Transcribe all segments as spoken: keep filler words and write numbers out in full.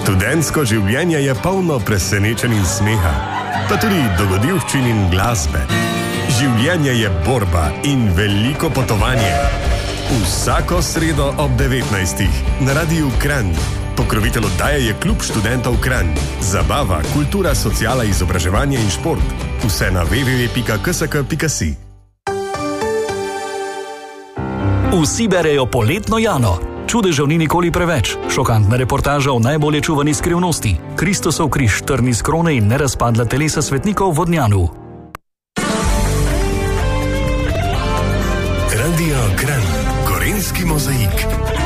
Študentsko življenje je polno presenečenj in smeha, pa tudi dogodivščin in glasbe. Življenje je borba in veliko potovanje. Vsako sredo ob devetnajstih na Radiu Kranj. Pokrovitelj oddaje je Klub študentov Kranj. Zabava, kultura, sociala, izobraževanje in šport. Vse na w w w pika k s k pika si. Vsi berejo Poletno Jano. Čudežev ni nikoli preveč. Šokantna reportaža o najbolje čuvani skrivnosti. Kristosov križ, trn iz krone in nerazpadla telesa svetnikov v Vodnjanu. Radio Kranj. Gorenjski mozaik.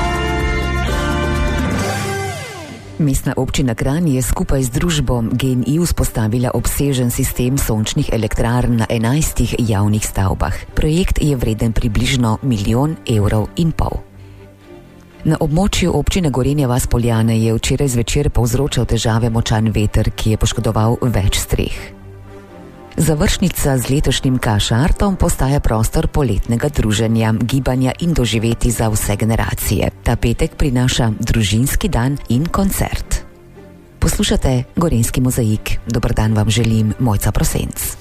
Mestna občina Kranj je skupaj z družbo G N I vzpostavila obsežen sistem sončnih elektrarn na enajstih javnih stavbah. Projekt je vreden približno milijon evrov in pol. Na območju občine Gorenja vas - Poljane je včeraj zvečer povzročal težave močan veter, ki je poškodoval več streh. Završnica z letošnjim Kašartom postaja prostor poletnega druženja, gibanja in doživeti za vse generacije. Ta petek prinaša družinski dan in koncert. Poslušate Gorenjski mozaik. Dober dan vam želim, Mojca Prosenc.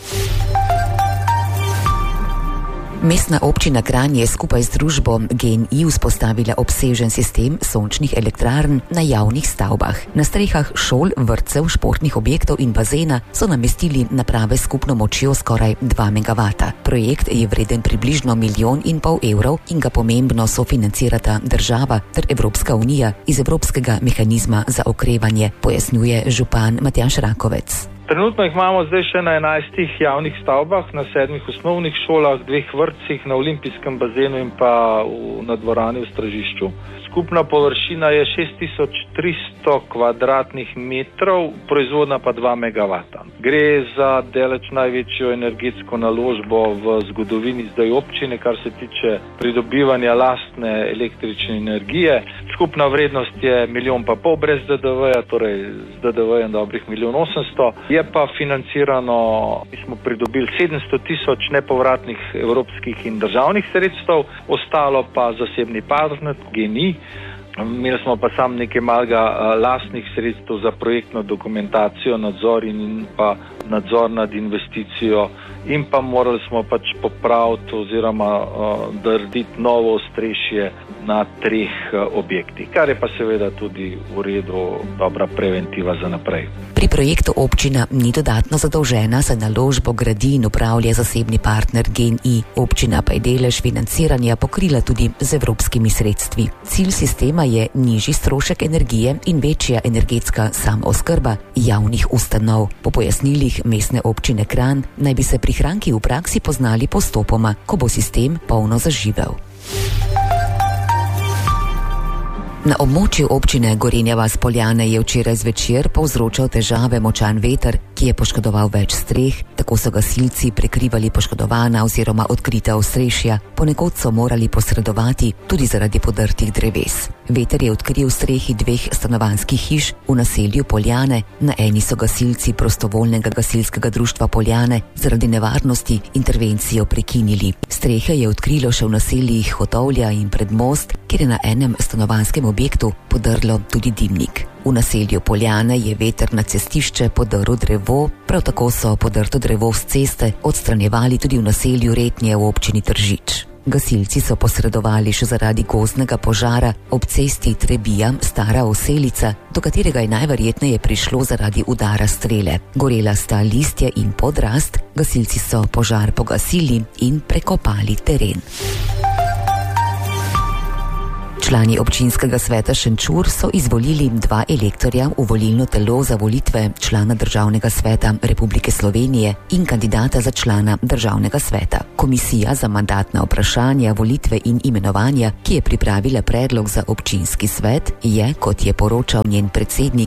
Mestna občina Kranj je skupaj z družbo G N I vzpostavila obsežen sistem sončnih elektrarn na javnih stavbah. Na strehah šol, vrtcev, športnih objektov in bazena so namestili naprave s skupno močjo skoraj dva megavata. Projekt je vreden približno milijon in pol evrov in ga pomembno sofinancirata država ter Evropska unija iz Evropskega mehanizma za okrevanje, pojasnjuje župan Matjaž Rakovec. Trenutno jih imamo zdaj še na enajstih javnih stavbah, na sedmih osnovnih šolah, dveh vrtcih, na olimpijskem bazenu in pa v, na dvorani v Stražišču. Skupna površina je šest tisoč tristo kvadratnih metrov, proizvodna pa dva megavata. Gre za daleč največjo energetsko naložbo v zgodovini zdaj občine, kar se tiče pridobivanja lastne električne energije. Skupna vrednost je milijon pa pol brez D D V-ja, torej z D D V-jem dobrih milijon osemsto. Je pa financirano, mi smo pridobili sedemsto tisoč nepovratnih evropskih in državnih sredstev, ostalo pa zasebni partner G N I. Imeli smo pa sam nekaj malega lastnih sredstev za projektno dokumentacijo, nadzor in pa nadzor nad investicijo in pa morali smo pač popraviti oziroma uh, narediti novo ostrešje na treh uh, objektih, kar je pa seveda tudi v redu dobra preventiva za naprej. Pri projektu občina ni dodatno zadolžena, za naložbo gradi in upravlja zasebni partner G N I. Občina pa je delež financiranja pokrila tudi z evropskimi sredstvi. Cilj sistema je nižji strošek energije in večja energetska samooskrba javnih ustanov. Po pojasnilih mestne občine Kranj naj bi se prihranki v praksi poznali postopoma, ko bo sistem polno zaživel. Na območju občine Gorenja vas - Poljane je včeraj zvečer povzročal težave močan veter, ki je poškodoval več streh. Tako so gasilci prekrivali poškodovana oziroma odkrita ostrešja, ponekod so morali posredovati tudi zaradi podrtih dreves. Veter je odkril strehi dveh stanovanjskih hiš v naselju Poljane. Na eni so gasilci prostovoljnega gasilskega društva Poljane zaradi nevarnosti intervencijo prekinili. Strehe je odkrilo še v naseljih Hotovlja in Predmost, kjer je na enem stanovanjskem objektu podrlo tudi dimnik. V naselju Poljane je veter na cestišče podrl drevo, prav tako so podrto drevo s ceste odstranjevali tudi v naselju Retnje v občini Tržič. Gasilci so posredovali še zaradi gozdnega požara ob cesti Trebija Stara Oselica, do katerega je najverjetneje prišlo zaradi udara strele. Gorela sta listje in podrast, gasilci so požar pogasili in prekopali teren. Člani občinskega sveta Šenčur so izvolili dva elektorja v volilno telo za volitve člana Državnega sveta Republike Slovenije in kandidata za člana Državnega sveta. Komisija za mandatna vprašanja, volitve in imenovanja, ki je pripravila predlog za občinski svet, je, kot je poročal njen predsednik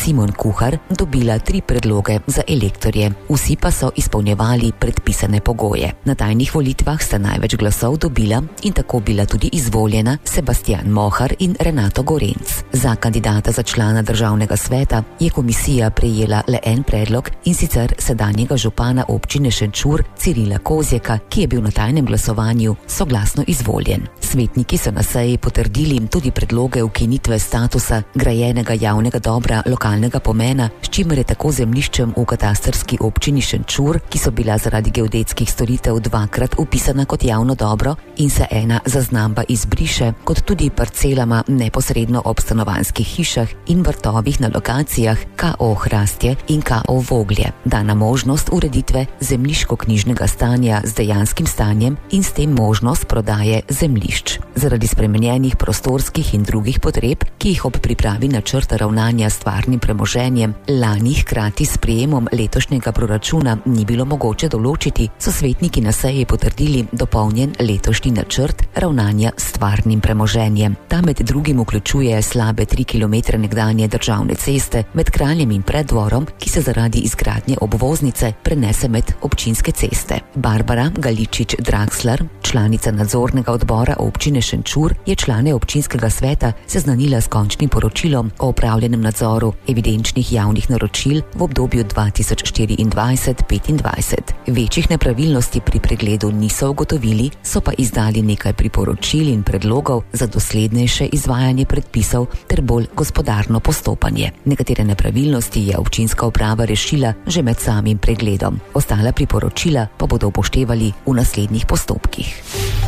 Simon Kuhar dobila tri predloge za elektorje. Vsi pa so izpolnjevali predpisane pogoje. Na tajnih volitvah sta največ glasov dobila in tako bila tudi izvoljena Sebastian Mohar in Renato Gorenc. Za kandidata za člana državnega sveta je komisija prejela le en predlog, in sicer sedanjega župana občine Šenčur Cirila Kozjeka, ki je bil na tajnem glasovanju soglasno izvoljen. Svetniki so na seji potrdili tudi predloge ukinitve statusa grajenega javnega dobra lokalnega pomena, s čimer je tako zemljiščem v katastrski občini Šenčur, ki so bila zaradi geodetskih storitev dvakrat upisana kot javno dobro in se ena zaznamba izbriše, kot tudi parcelama neposredno ob stanovanjskih hišah in vrtovih na lokacijah K O Hrastje in K O Voglje, dana možnost ureditve zemljiško-knjižnega stanja z dejanskim stanjem in s tem možnost prodaje zemljišč. Zaradi spremenjenih prostorskih in drugih potreb, ki jih ob pripravi načrta ravnanja s stvarnim premoženjem lani hkrati s prejemom letošnjega proračuna ni bilo mogoče določiti, so svetniki na seji potrdili dopolnjen letošnji načrt ravnanja s stvarnim premoženjem. Ta med drugim vključuje slabe tri kilometre nekdanje državne ceste med Kraljem in Preddvorom, ki se zaradi izgradnje obvoznice prenese med občinske ceste. Barbara Galičič-Draxler, članica nadzornega odbora občine Šenčur, je člane občinskega sveta seznanila s končnim poročilom o opravljenem nadzoru evidenčnih javnih naročil v obdobju dva tisoč štiriindvajset do petindvajset. Večjih nepravilnosti pri pregledu niso ugotovili, so pa izdali nekaj priporočil in predlogov za doslednejše izvajanje predpisov ter bolj gospodarno postopanje. Nekatere nepravilnosti je občinska uprava rešila že med samim pregledom. Ostala priporočila pa bodo upoštevali v naslednjih postopkih.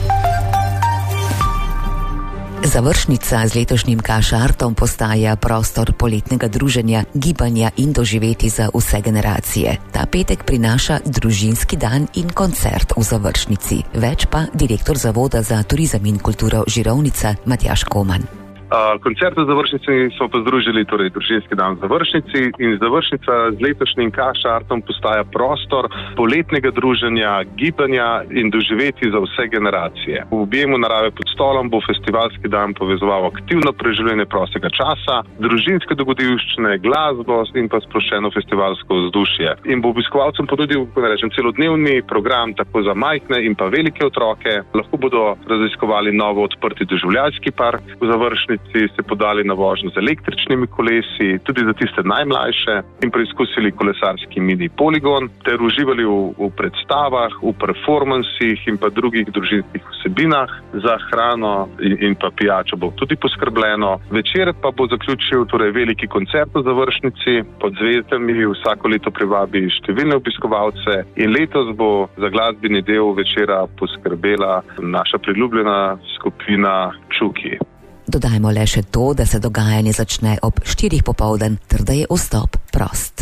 Završnica z letošnjim Kašartom postaja prostor poletnega druženja, gibanja in doživeti za vse generacije. Ta petek prinaša družinski dan in koncert v Završnici. Več pa direktor Zavoda za turizem in kulturo Žirovnica Matjaž Koman. Uh, koncert v Završnici smo pa združili, torej družinski dan v Završnici, in Završnica z letošnjim Kašartom postaja prostor poletnega druženja, gibanja in doživeti za vse generacije. V objemu narave pod stolom bo festivalski dan povezoval aktivno preživljanje prostega časa, družinske dogodivščine, glasbo in pa sproščeno festivalsko vzdušje. In bo obiskovalcem ponudil, ko ne rečem, celodnevni program tako za majhne in pa velike otroke. Lahko bodo raziskovali novo odprti doživljajski park v Završnici, se podali na vožnjo z električnimi kolesi, tudi za tiste najmlajše, in preizkusili kolesarski mini poligon, ter uživali v, v predstavah, v performansih in pa drugih družinskih vsebinah. Za hrano in, in pa pijačo bo tudi poskrbljeno. Večer pa bo zaključil torej veliki koncert v Završnici pod zvezdami, vsako leto privabi številne obiskovalce, in letos bo za glasbeni del večera poskrbela naša priljubljena skupina Čuki. Dodajmo le še to, da se dogajanje začne ob štirih popoldan, ter da je vstop prost.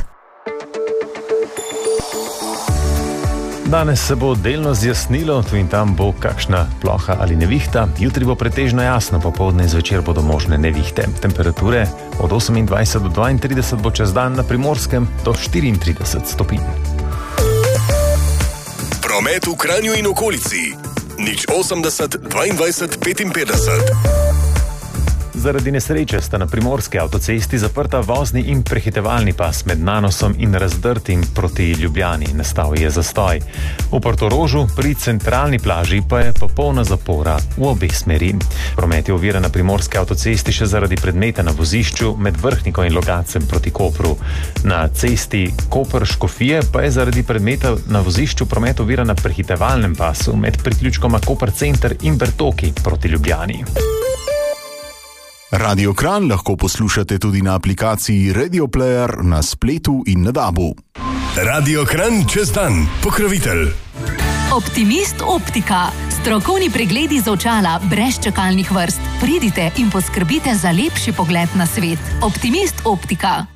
Danes se bo delno zjasnilo, tu in tam bo kakšna ploha ali nevihta, jutri bo pretežno jasno, popoldne in zvečer bodo možne nevihte. Temperature od osemindvajset do dvaintrideset bo čez dan, na Primorskem do štiriintrideset stopinj. Promet v Kranju in okolici. nič osemdeset dvaindvajset petinpetdeset. Zaradi nesreče sta na primorski avtocesti zaprta vozni in prehitevalni pas med Nanosom in Razdrtim proti Ljubljani. Nastal je zastoj. V Portorožu pri centralni plaži pa je popolna zapora v obeh smeri. Promet je oviran na primorski avtocesti še zaradi predmeta na vozišču med Vrhniko in Logacem proti Kopru. Na cesti Koper-Škofije pa je zaradi predmeta na vozišču promet oviran na prehitevalnem pasu med priključkoma Koper Center in Bertoki proti Ljubljani. Radio Kranj lahko poslušate tudi na aplikaciji Radio Player na spletu in na dabu. Radio Kranj čez dan, pokrovitelj. Optimist Optika. Strokovni pregledi z očala brez čakalnih vrst. Pridite in poskrbite za lepši pogled na svet. Optimist Optika.